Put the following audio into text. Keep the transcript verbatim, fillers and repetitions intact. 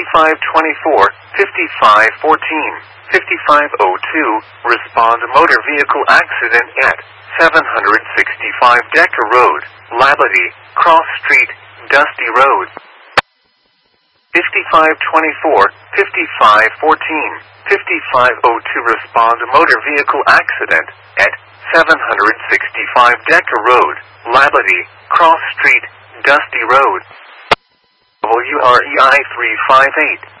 fifty-five twenty-four, fifty-five fourteen, fifty-five oh two, respond motor vehicle accident at seven sixty-five Decker Road, Labadie, Cross Street, Dusty Road. fifty-five twenty-four, fifty-five fourteen, fifty-five oh two, respond motor vehicle accident at seven sixty-five Decker Road, Labadie, Cross Street, Dusty Road. W R E I three five eight.